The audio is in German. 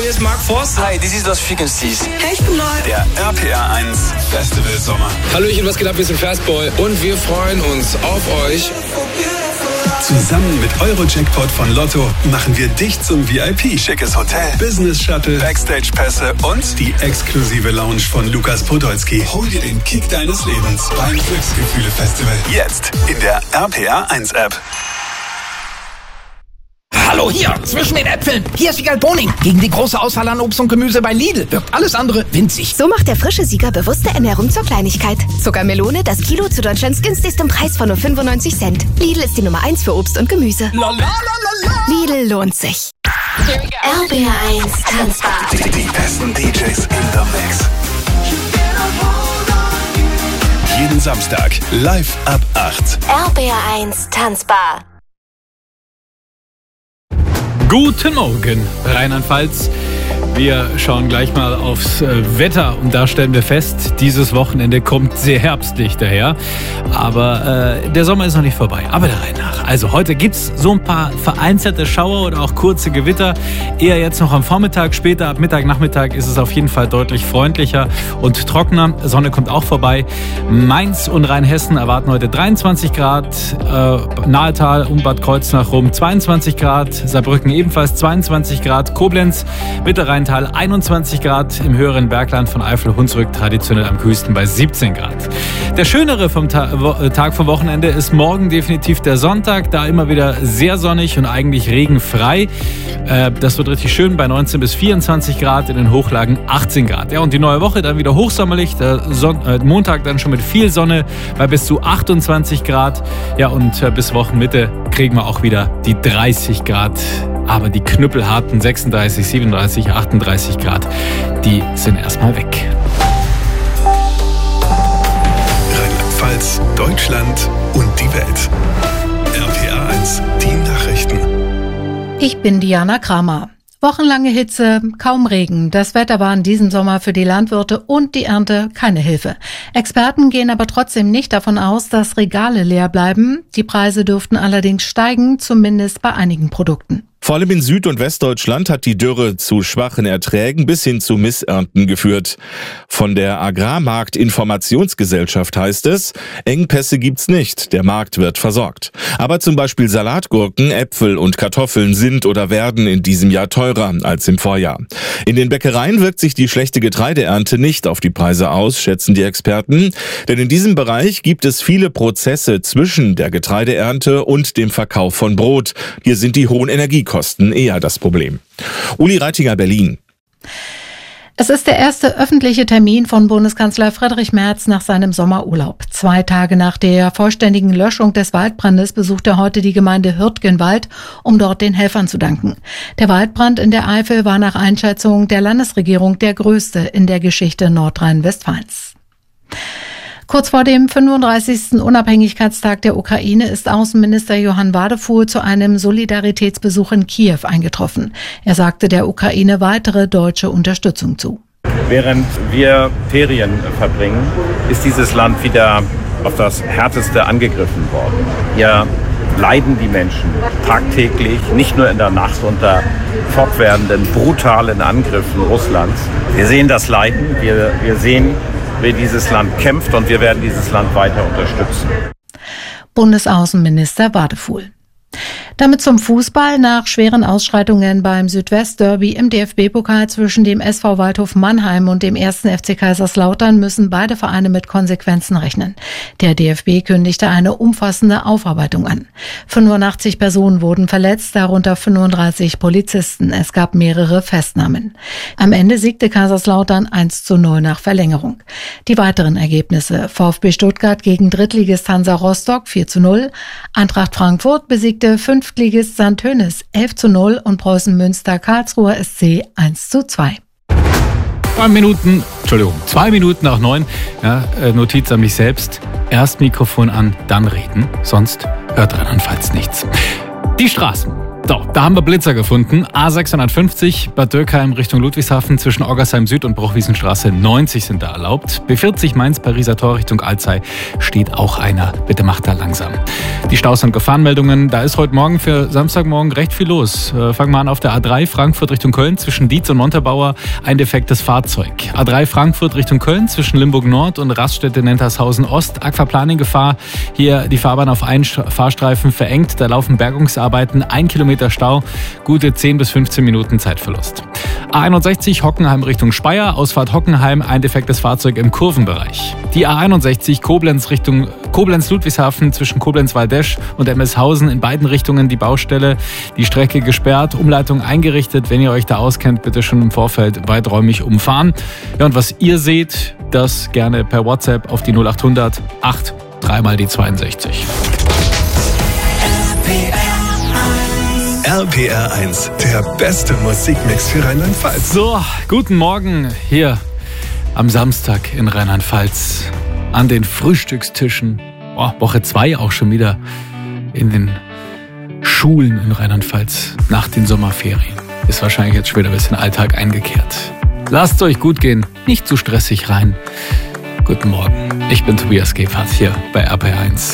hier ist Mark Forster. Hi, this is Lost Frequencies. Hey, ich bin Neu. Der RPR 1 Festival Sommer. Hallöchen, was geht ab? Wir sind Fastboy und wir freuen uns auf euch. Zusammen mit Euro-Jackpot von Lotto machen wir dich zum VIP. Schickes Hotel, Business Shuttle, Backstage-Pässe und die exklusive Lounge von Lukas Podolski. Hol dir den Kick deines Lebens beim Glücksgefühle-Festival. Jetzt in der RPR 1 App. Hallo, hier, zwischen den Äpfeln. Hier ist Wiegald Boning. Gegen die große Auswahl an Obst und Gemüse bei Lidl wirkt alles andere winzig. So macht der frische Sieger bewusste Ernährung zur Kleinigkeit. Zuckermelone, das Kilo zu Deutschlands günstigstem Preis von nur 95 Cent. Lidl ist die Nummer 1 für Obst und Gemüse. Lidl lohnt sich. RPR 1 Tanzbar. Die besten DJs in the Mix. Jeden Samstag live ab 8. RPR 1 Tanzbar. Guten Morgen, Rheinland-Pfalz. Wir schauen gleich mal aufs Wetter und da stellen wir fest, dieses Wochenende kommt sehr herbstlich daher. Aber der Sommer ist noch nicht vorbei, aber der Reihe nach. Also heute gibt es so ein paar vereinzelte Schauer oder auch kurze Gewitter. Eher jetzt noch am Vormittag, später ab Mittag, Nachmittag ist es auf jeden Fall deutlich freundlicher und trockener. Sonne kommt auch vorbei. Mainz und Rheinhessen erwarten heute 23 Grad, Nahetal um Bad Kreuznach rum 22 Grad, Saarbrücken ebenfalls 22 Grad, Koblenz, Mittelrheintal 21 Grad, im höheren Bergland von Eifel-Hunsrück traditionell am kühlsten bei 17 Grad. Der schönere vom Tag vom Wochenende ist morgen definitiv der Sonntag, da immer wieder sehr sonnig und eigentlich regenfrei. Das wird richtig schön bei 19 bis 24 Grad, in den Hochlagen 18 Grad. Ja, und die neue Woche dann wieder hochsommerlich, Montag dann schon mit viel Sonne bei bis zu 28 Grad. Ja, und bis Wochenmitte kriegen wir auch wieder die 30 Grad. Aber die knüppelharten 36, 37, 38 Grad, die sind erstmal weg. Rheinland-Pfalz, Deutschland und die Welt. RPR 1, die Nachrichten. Ich bin Diana Kramer. Wochenlange Hitze, kaum Regen. Das Wetter war in diesem Sommer für die Landwirte und die Ernte keine Hilfe. Experten gehen aber trotzdem nicht davon aus, dass Regale leer bleiben. Die Preise dürften allerdings steigen, zumindest bei einigen Produkten. Vor allem in Süd- und Westdeutschland hat die Dürre zu schwachen Erträgen bis hin zu Missernten geführt. Von der Agrarmarktinformationsgesellschaft heißt es, Engpässe gibt's nicht, der Markt wird versorgt. Aber zum Beispiel Salatgurken, Äpfel und Kartoffeln sind oder werden in diesem Jahr teurer als im Vorjahr. In den Bäckereien wirkt sich die schlechte Getreideernte nicht auf die Preise aus, schätzen die Experten. Denn in diesem Bereich gibt es viele Prozesse zwischen der Getreideernte und dem Verkauf von Brot. Hier sind die hohen Energiekosten eher das Problem. Uli Reitinger, Berlin. Es ist der erste öffentliche Termin von Bundeskanzler Friedrich Merz nach seinem Sommerurlaub. 2 Tage nach der vollständigen Löschung des Waldbrandes besucht er heute die Gemeinde Hürtgenwald, um dort den Helfern zu danken. Der Waldbrand in der Eifel war nach Einschätzung der Landesregierung der größte in der Geschichte Nordrhein-Westfalens. Kurz vor dem 35. Unabhängigkeitstag der Ukraine ist Außenminister Johann Wadefuhl zu einem Solidaritätsbesuch in Kiew eingetroffen. Er sagte der Ukraine weitere deutsche Unterstützung zu. Während wir Ferien verbringen, ist dieses Land wieder auf das Härteste angegriffen worden. Hier leiden die Menschen tagtäglich, nicht nur in der Nacht unter fortwährenden, brutalen Angriffen Russlands. Wir sehen das Leiden, wir sehen, wie dieses Land kämpft und wir werden dieses Land weiter unterstützen. Bundesaußenminister Wadefuhl. Damit zum Fußball. Nach schweren Ausschreitungen beim Südwestderby im DFB-Pokal zwischen dem SV Waldhof Mannheim und dem 1. FC Kaiserslautern müssen beide Vereine mit Konsequenzen rechnen. Der DFB kündigte eine umfassende Aufarbeitung an. 85 Personen wurden verletzt, darunter 35 Polizisten. Es gab mehrere Festnahmen. Am Ende siegte Kaiserslautern 1:0 nach Verlängerung. Die weiteren Ergebnisse: VfB Stuttgart gegen Drittligist Hansa Rostock 4:0, Eintracht Frankfurt besiegte Fünftligist St. Hönes 11:0 und Preußen Münster Karlsruher SC 1:2. 2 Minuten nach 9. Ja, Notiz an mich selbst. Erst Mikrofon an, dann reden. Sonst hört Rheinland-Pfalz nichts. Die Straßen. So, da haben wir Blitzer gefunden. A650 Bad Dürkheim Richtung Ludwigshafen zwischen Orgersheim Süd und Bruchwiesenstraße 90 sind da erlaubt. B40 Mainz-Pariser Tor Richtung Alzey steht auch einer. Bitte macht da langsam. Die Staus- und Gefahrenmeldungen. Da ist heute Morgen für Samstagmorgen recht viel los. Fangen wir an auf der A3 Frankfurt Richtung Köln zwischen Dietz und Montabaur ein defektes Fahrzeug. A3 Frankfurt Richtung Köln zwischen Limburg Nord und Raststätte Nentershausen Ost. Aquaplaning-Gefahr. Hier die Fahrbahn auf einen Fahrstreifen verengt. Da laufen Bergungsarbeiten. 1 Kilometer Stau, gute 10 bis 15 Minuten Zeitverlust. A61 Hockenheim Richtung Speyer, Ausfahrt Hockenheim, ein defektes Fahrzeug im Kurvenbereich. Die A61 Koblenz Richtung Koblenz-Ludwigshafen zwischen Koblenz-Waldesch und Emmelshausen in beiden Richtungen die Baustelle, die Strecke gesperrt, Umleitung eingerichtet. Wenn ihr euch da auskennt, bitte schon im Vorfeld weiträumig umfahren. Ja, und was ihr seht, das gerne per WhatsApp auf die 0800 8 3 mal die 62. RPR 1, der beste Musikmix für Rheinland-Pfalz. So, guten Morgen hier am Samstag in Rheinland-Pfalz an den Frühstückstischen. Woche 2 auch schon wieder in den Schulen in Rheinland-Pfalz nach den Sommerferien. Ist wahrscheinlich jetzt schon wieder ein bisschen Alltag eingekehrt. Lasst euch gut gehen, nicht zu stressig rein. Guten Morgen, ich bin Tobias Gebhardt hier bei RPR 1.